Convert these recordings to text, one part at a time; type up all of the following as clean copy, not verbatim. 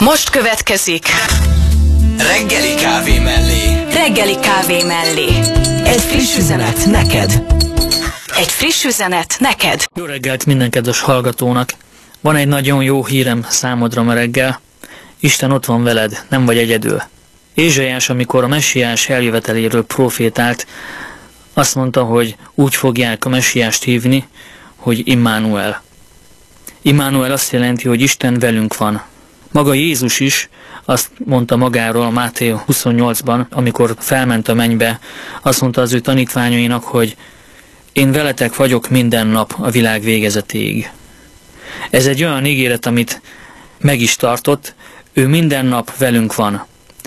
Most következik Reggeli kávé mellé. Reggeli kávé mellé. Egy friss üzenet neked. Egy friss üzenet neked. Jó reggelt minden kedves hallgatónak. Van egy nagyon jó hírem számodra ma reggel. Isten ott van veled, nem vagy egyedül. Ézsaiás, amikor a messiás eljöveteléről profétált, azt mondta, hogy úgy fogják a messiást hívni, hogy Immanuel. Immanuel azt jelenti, hogy Isten velünk van. Maga Jézus is azt mondta magáról a Máté 28-ban, amikor felment a mennybe, azt mondta az ő tanítványainak, hogy én veletek vagyok minden nap a világ végezetéig. Ez egy olyan ígéret, amit meg is tartott, ő minden nap velünk van.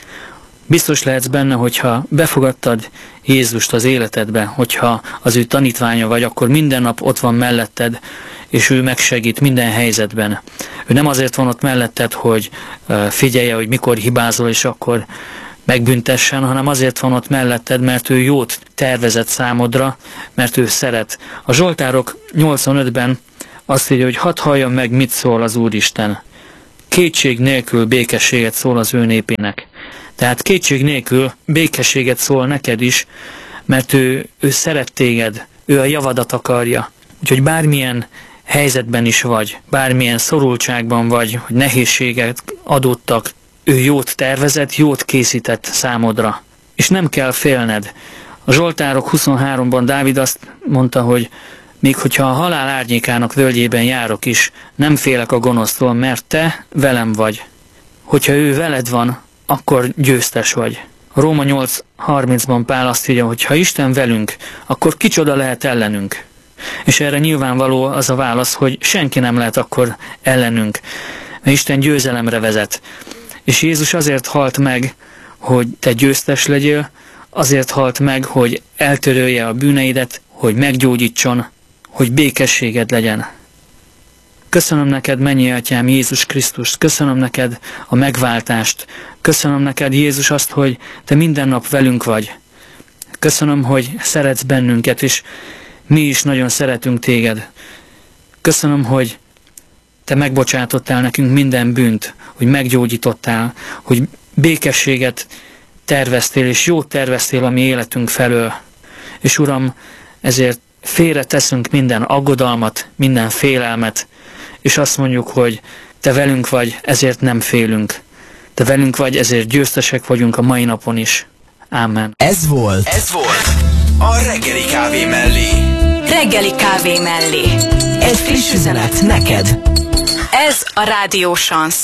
Biztos lehetsz benne, hogyha befogadtad Jézust az életedbe, hogyha az ő tanítványa vagy, akkor minden nap ott van melletted, és ő megsegít minden helyzetben. Ő nem azért van ott melletted, hogy figyelje, hogy mikor hibázol, és akkor megbüntessen, hanem azért van ott melletted, mert ő jót tervezett számodra, mert ő szeret. A Zsoltárok 85-ben azt írja, hogy hadd halljam meg, mit szól az Úristen. Kétség nélkül békességet szól az ő népének. Tehát kétség nélkül békességet szól neked is, mert ő szeret téged, ő a javadat akarja. Úgyhogy bármilyen helyzetben is vagy, bármilyen szorultságban vagy, hogy nehézséget adottak, ő jót tervezett, jót készített számodra. És nem kell félned. A Zsoltárok 23-ban Dávid azt mondta, hogy még hogyha a halál árnyékának völgyében járok is, nem félek a gonosztól, mert te velem vagy. Hogyha ő veled van, akkor győztes vagy. A Róma 8:30-ban Pál azt írja, hogy ha Isten velünk, akkor kicsoda lehet ellenünk. És erre nyilvánvaló az a válasz, hogy senki nem lehet akkor ellenünk, mert Isten győzelemre vezet. És Jézus azért halt meg, hogy te győztes legyél, azért halt meg, hogy eltörölje a bűneidet, hogy meggyógyítson, hogy békességed legyen. Köszönöm neked, mennyi Atyám, Jézus Krisztust, köszönöm neked a megváltást, köszönöm neked, Jézus, azt, hogy te minden nap velünk vagy. Köszönöm, hogy szeretsz bennünket, és mi is nagyon szeretünk téged. Köszönöm, hogy te megbocsátottál nekünk minden bűnt, hogy meggyógyítottál, hogy békességet terveztél, és jót terveztél a mi életünk felől. És Uram, ezért félre teszünk minden aggodalmat, minden félelmet, és azt mondjuk, hogy te velünk vagy, ezért nem félünk. Te velünk vagy, ezért győztesek vagyunk a mai napon is. Ámen. Ez volt a Reggeli kávé mellé. Reggeli kávé mellé. egy friss üzenet neked. Ez a Rádió Sánsz.